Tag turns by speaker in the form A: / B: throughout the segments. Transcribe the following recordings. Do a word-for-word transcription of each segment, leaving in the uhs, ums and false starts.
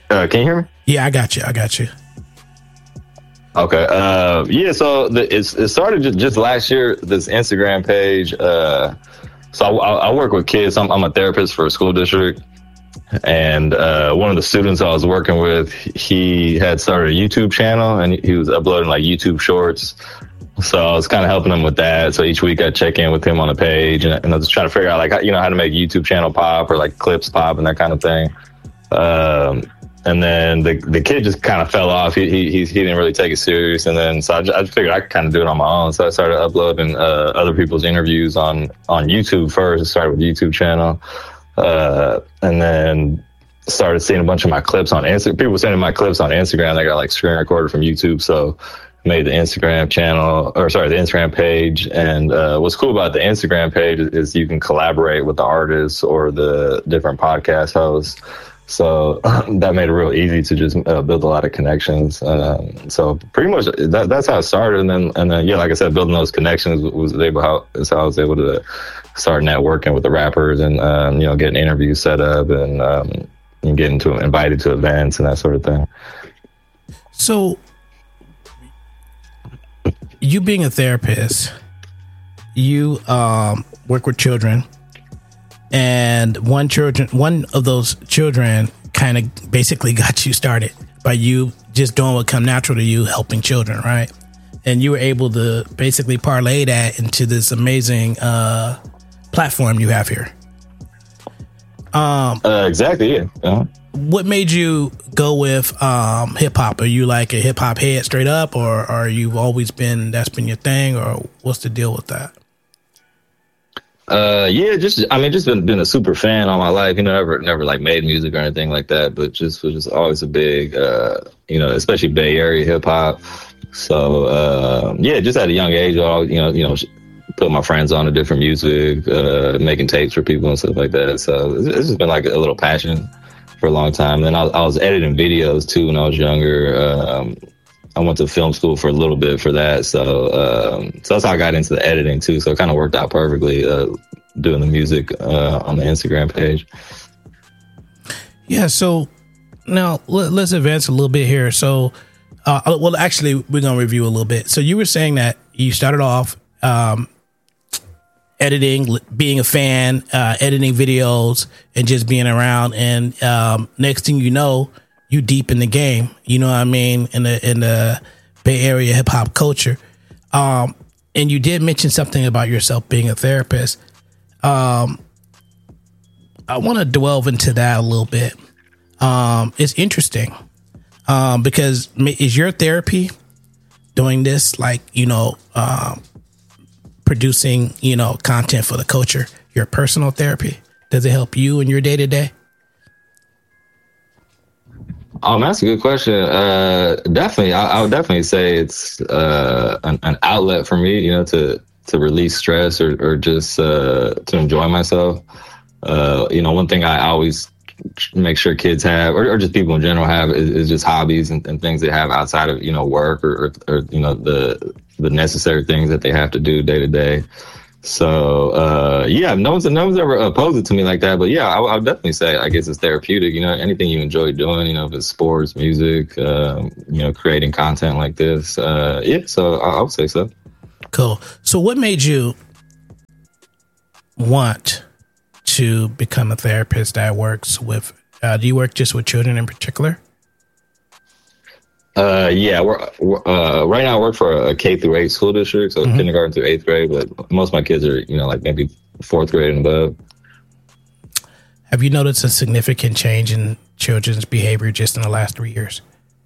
A: Uh, can you hear me?
B: Yeah, I got you. I got you.
A: Okay. Uh, yeah. So the, it's, it started just, just last year. This Instagram page. Uh, so I, I work with kids. I'm, I'm a therapist for a school district, and uh, one of the students I was working with, he had started a YouTube channel, and he was uploading like YouTube shorts. So I was kind of helping him with that. So each week I check in with him on the page, and, and I was trying to figure out like how, you know how to make YouTube channel pop or like clips pop and that kind of thing. Um, And then the the kid just kind of fell off. He he he didn't really take it serious. And then so I just, I just figured I could kind of do it on my own. So I started uploading uh, other people's interviews on on YouTube first. I started with YouTube channel, uh, and then started seeing a bunch of my clips on Instagram. People sending my clips on Instagram. They got like screen recorded from YouTube. So I made the Instagram channel, or sorry, the Instagram page. And uh, what's cool about the Instagram page is, is you can collaborate with the artists or the different podcast hosts. So that made it real easy to just uh, build a lot of connections. Um, so pretty much that, that's how it started. And then, and then, yeah, like I said, building those connections was able how is how I was able to start networking with the rappers and um, you know, getting interviews set up and, um, and getting to invited to events and that sort of thing.
B: So, you being a therapist, you um, work with children. And one children, one of those children kind of basically got you started by you just doing what come natural to you, helping children, right? And you were able to basically parlay that into this amazing uh, platform you have here. Um,
A: uh, exactly, yeah. Uh-huh.
B: What made you go with um, hip hop? Are you like a hip hop head straight up, or are you always been that's been your thing, or what's the deal with that?
A: Uh, yeah, just, I mean, just been, been a super fan all my life, you know, never, never like made music or anything like that, but just was just always a big, uh, you know, especially Bay Area hip hop. So, uh, yeah, just at a young age, I, you know, you know, put my friends on to different music, uh, making tapes for people and stuff like that. So it's, it's just been like a little passion for a long time. Then I, I was editing videos too when I was younger. Um, I went to film school for a little bit for that. So, um, so that's how I got into the editing too. So it kind of worked out perfectly, uh, doing the music, uh, on the Instagram page.
B: Yeah. So now let, let's advance a little bit here. So, uh, well, actually we're going to review a little bit. So you were saying that you started off, um, editing, being a fan, uh, editing videos and just being around. And, um, next thing you know, you deep in the game, you know what I mean, in the in the Bay Area hip hop culture. Um, and you did mention something about yourself being a therapist. Um, I want to delve into that a little bit. Um, it's interesting um, because is your therapy doing this, like, you know, um, producing, you know, content for the culture, your personal therapy? Does it help you in your day to day?
A: Um, that's a good question. Uh, definitely, I, I would definitely say it's uh, an, an outlet for me, you know, to to release stress or, or just uh, to enjoy myself. Uh, you know, one thing I always make sure kids have, or, or just people in general have, is, is just hobbies and, and things they have outside of, you know, work or, or, or you know, the the necessary things that they have to do day to day. So, uh, yeah, no one's, no one's ever opposed it to me like that. But yeah, I, I would definitely say, I guess it's therapeutic, you know, anything you enjoy doing, you know, if it's sports, music, um, you know, creating content like this. Uh, yeah, so I, I would say so.
B: Cool. So what made you want to become a therapist that works with, uh, do you work just with children in particular?
A: Uh, yeah, we're, we're uh, right now I work for a K through eight school district, so mm-hmm. kindergarten through eighth grade, but most of my kids are, you know, like maybe fourth grade and above.
B: Have you noticed a significant change in children's behavior just in the last three years?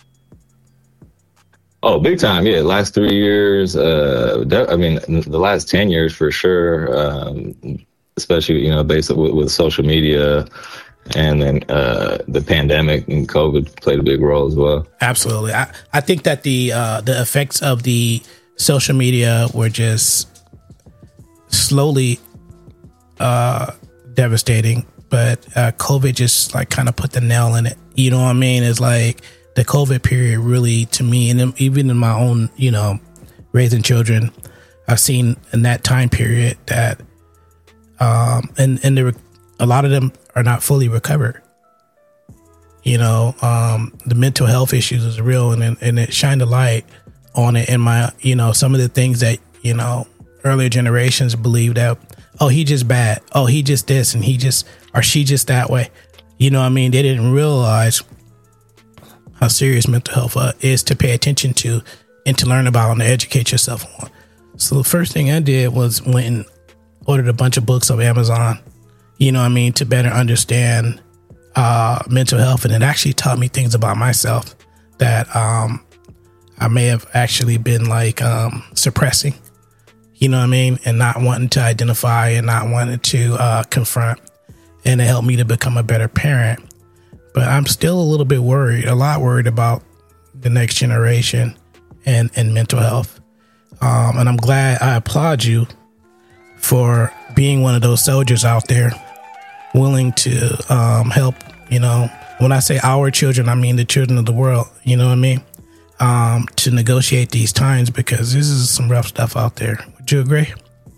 A: Oh, big time. Yeah. Last three years. Uh, de- I mean, the last ten years for sure. Um, especially, you know, based with, with social media. And then uh, the pandemic and COVID played a big role as well.
B: Absolutely. I, I think that the uh, the effects of the social media were just slowly uh, devastating. But uh, COVID just like kind of put the nail in it. You know what I mean? It's like the COVID period really, to me, and even in my own, you know, raising children, I've seen in that time period that, um, and, and there were, a lot of them are not fully recovered. you know, um, the mental health issues is real, and and it shined a light on it. And my, you know, some of the things that, you know, earlier generations believed that, oh, he just bad, oh, he just this, and he just, or she just that way. You know what I mean? They didn't realize how serious mental health uh, is to pay attention to and to learn about and to educate yourself on. So the first thing I did was went and ordered a bunch of books on Amazon, you know what I mean, to better understand uh, mental health. And it actually taught me things about myself that um, I may have actually been like um, suppressing, you know what I mean, and not wanting to identify and not wanting to uh, confront. And it helped me to become a better parent. But I'm still a little bit worried, a lot worried about the next generation and, and mental health. Um, and I'm glad, I applaud you for being one of those soldiers out there willing to um, help, you know, when I say our children, I mean the children of the world, you know what I mean? Um, to negotiate these times, because this is some rough stuff out there. Would you agree?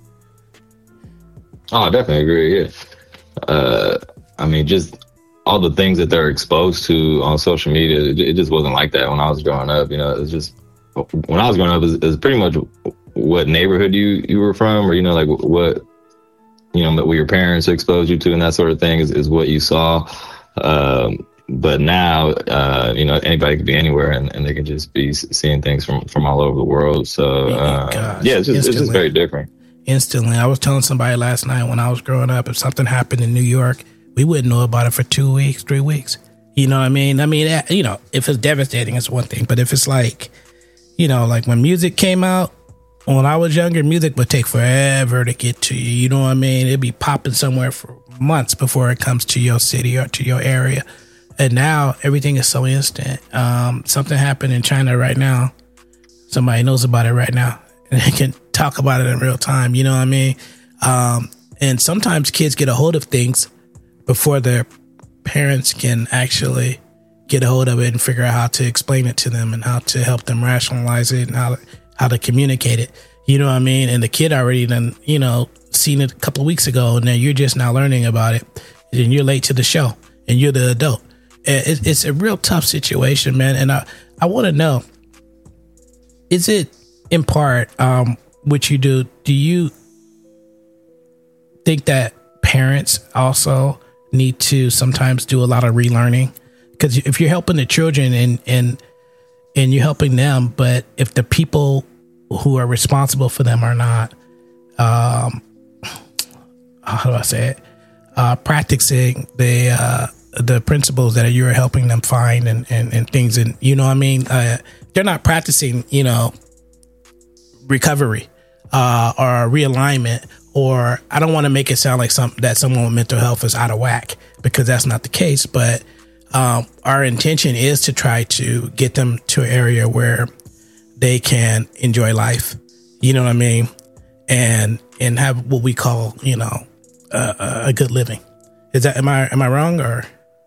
A: Oh, I definitely agree, yeah. Uh, I mean, just all the things that they're exposed to on social media, it, it just wasn't like that when I was growing up. You know, it was just, when I was growing up, it was, it was pretty much what neighborhood you, you were from, or, you know, like what, you know, what your parents exposed you to and that sort of thing is, is what you saw. Um, but now, uh, you know, anybody could be anywhere and, and they can just be seeing things from, from all over the world. So, uh, gosh, yeah, it's just, it's just very different.
B: Instantly. I was telling somebody last night when I was growing up, if something happened in New York, we wouldn't know about it for two weeks, three weeks. You know what I mean? I mean, you know, if it's devastating, it's one thing. But if it's like, you know, like when music came out, when I was younger, music would take forever to get to you. You know what I mean? It'd be popping somewhere for months before it comes to your city or to your area. And now everything is so instant. Um, something happened in China right now. Somebody knows about it right now and they can talk about it in real time. You know what I mean? Um, and sometimes kids get a hold of things before their parents can actually get a hold of it and figure out how to explain it to them and how to help them rationalize it and how to, how to communicate it. You know what I mean? And the kid already done, you know, seen it a couple of weeks ago, and then you're just now learning about it, and you're late to the show, and you're the adult. It, it's a real tough situation, man. And I, I want to know, is it in part um, what you do? Do you think that parents also need to sometimes do a lot of relearning? Because if you're helping the children and and and you're helping them, but if the people who are responsible for them are not, um, how do I say it, uh, practicing the uh, the principles that you're helping them find and, and, and things, and you know what I mean, uh, they're not practicing, you know, recovery uh, or realignment. Or I don't want to make it sound like some that someone with mental health is out of whack, because that's not the case. But um, our intention is to try to get them to an area where they can enjoy life. You know what I mean? And and have what we call, you know, uh, a good living. Is that am I am I wrong or?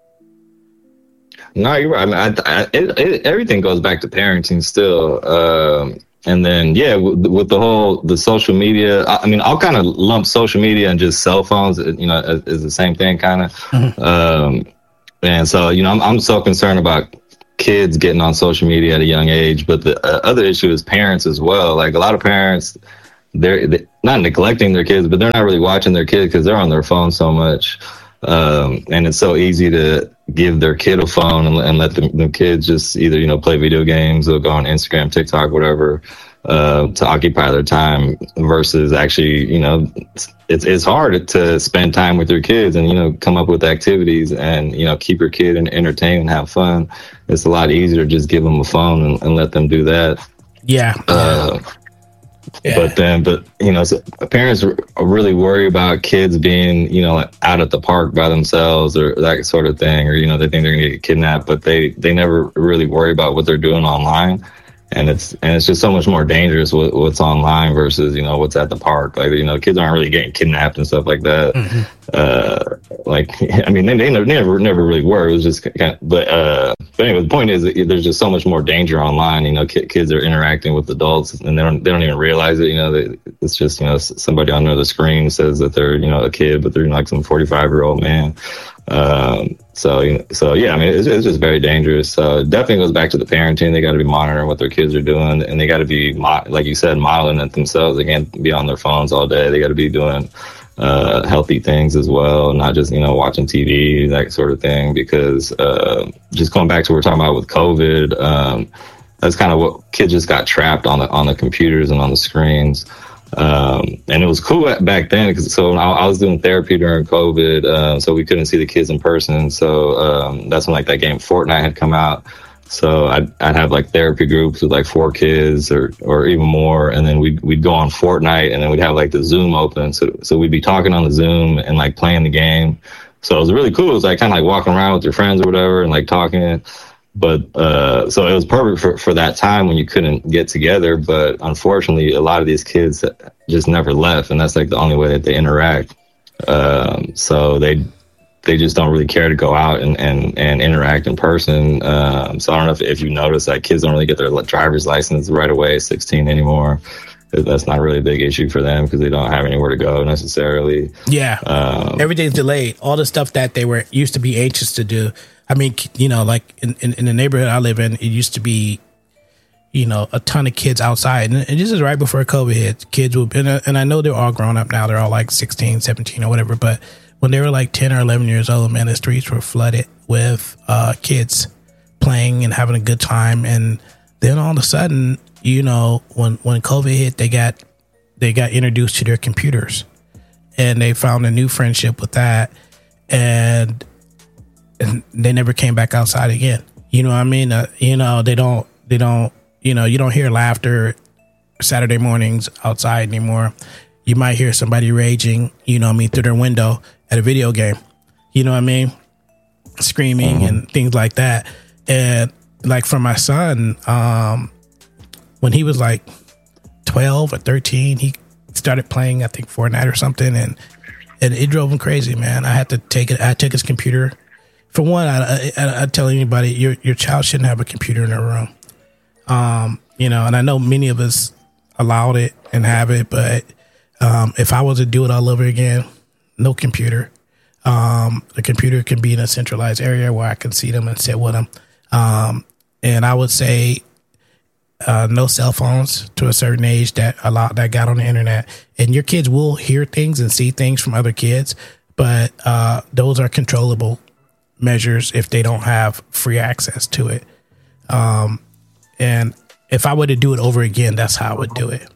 A: No, you're right. I mean, I, I, it, it, everything goes back to parenting still. Um, And then, yeah, with, with the whole, the social media, I, I mean, I'll kind of lump social media and just cell phones, you know, as, as the same thing kind of. Mm-hmm. Um, and so, you know, I'm, I'm so concerned about kids getting on social media at a young age. But the uh, other issue is parents as well. Like a lot of parents, they're, they're not neglecting their kids, but they're not really watching their kids because they're on their phone so much. Um, and it's so easy to give their kid a phone and, and let the, the kids just either, you know, play video games or go on Instagram, TikTok, whatever, uh, to occupy their time versus actually, you know, it's, it's hard to spend time with your kids and, you know, come up with activities and, you know, keep your kid entertained and have fun. It's a lot easier to just give them a phone and, and let them do that.
B: Yeah.
A: Uh, Yeah. But then, but, you know, so parents are really worried about kids being, you know, like out at the park by themselves or that sort of thing. Or, you know, they think they're going to get kidnapped, but they, they never really worry about what they're doing online. And it's, and it's just so much more dangerous with, what's online versus, you know, what's at the park. Like, you know, kids aren't really getting kidnapped and stuff like that. Mm-hmm. Uh, like, I mean, they, they never, never really were. It was just kind of, but, uh, but anyway, the point is that there's just so much more danger online. You know, ki- kids are interacting with adults and they don't, they don't even realize it. You know, they, it's just, you know, somebody on the screen says that they're, you know, a kid, but they're like some forty-five year old man. Um, so, so yeah, I mean, it's, it's just very dangerous. So it definitely goes back to the parenting. They got to be monitoring what their kids are doing, and they got to be, like you said, modeling it themselves. They can't be on their phones all day. They got to be doing uh, healthy things as well, not just, you know, watching T V, that sort of thing. Because uh, just going back to what we're talking about with COVID, um, that's kind of what kids just got trapped on the on the computers and on the screens. Um, and it was cool back then because so I, I was doing therapy during COVID, uh, so we couldn't see the kids in person. So um, that's when like that game Fortnite had come out. So I'd, I'd have like therapy groups with like four kids or or even more, and then we'd we'd go on Fortnite, and then we'd have like the Zoom open. So so we'd be talking on the Zoom and like playing the game. So it was really cool. It was like kind of like walking around with your friends or whatever and like talking. But uh, so it was perfect for, for that time when you couldn't get together. But unfortunately, a lot of these kids just never left, and that's like the only way that they interact. Um, so they they just don't really care to go out and, and, and interact in person. Um, so I don't know if, if you notice that kids don't really get their driver's license right away at sixteen anymore. That's not really a big issue for them because they don't have anywhere to go necessarily.
B: Yeah, um, everything's delayed. All the stuff that they were used to be anxious to do. I mean, you know, like in, in, in the neighborhood I live in, it used to be, you know, a ton of kids outside. And, and this is right before COVID hit. Kids would, and, and I know they're all grown up now. They're all like sixteen, seventeen or whatever. But when they were like ten or eleven years old, man, the streets were flooded with uh, kids playing and having a good time. And then all of a sudden, you know, when, when COVID hit, they got, they got introduced to their computers and they found a new friendship with that. And And they never came back outside again. You know what I mean? Uh, you know, they don't, they don't, you know, you don't hear laughter Saturday mornings outside anymore. You might hear somebody raging, you know what I mean, through their window at a video game. You know what I mean? Screaming mm-hmm. and things like that. And like for my son, um, when he was like twelve or thirteen, he started playing, I think, Fortnite or something. And, and it drove him crazy, man. I had to take it. I took his computer. For one, I, I, I tell anybody, your your child shouldn't have a computer in their room. Um, you know, and I know many of us allowed it and have it, but um, if I was to do it all over again, no computer. Um, the computer can be in a centralized area where I can see them and sit with them. Um, and I would say uh, no cell phones to a certain age that a lot that got on the internet. And your kids will hear things and see things from other kids, but uh, those are controllable measures if they don't have free access to it. Um, and if I were to do it over again, that's how I would do it.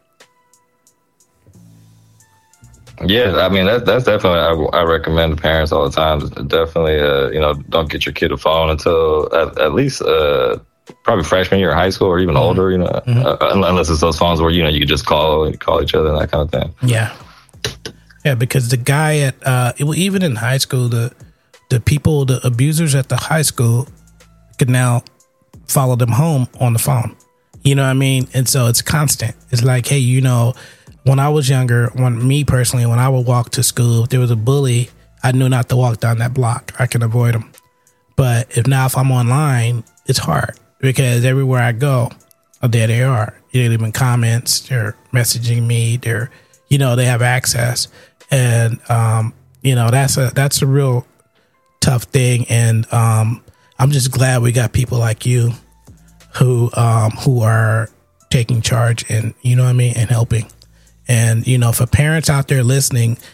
A: Yeah, I mean, that's, that's definitely, I, I recommend to parents all the time. Definitely, uh, you know, don't get your kid a phone until at, at least uh, probably freshman year of high school or even mm-hmm. older, you know, mm-hmm. uh, unless it's those phones where, you know, you can just call call each other and that kind of thing.
B: Yeah. Yeah, because the guy at, uh, it, even in high school, the, the people, the abusers at the high school could now follow them home on the phone. You know what I mean? And so it's constant. It's like, hey, you know, when I was younger, when me personally, when I would walk to school, if there was a bully, I knew not to walk down that block. I can avoid them. But if now if I'm online, it's hard because everywhere I go, oh, there they are. They're leaving comments. They're messaging me. They're, you know, they have access. And, um, you know, that's a, that's a real tough thing. And um, I'm just glad we got people like you who um, who are taking charge and, you know what I mean, and helping. And, you know, for parents out there listening,